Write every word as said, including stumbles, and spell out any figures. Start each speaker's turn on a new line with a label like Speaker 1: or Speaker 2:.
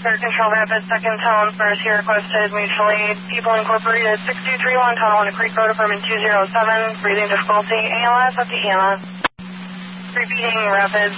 Speaker 1: Air Control Rapids, second tone, first here requested mutual aid. People Incorporated, six two three one, tunnel into Creek Road, apartment two zero seven, breathing difficulty, A L S up to E L S. Repeating Rapids.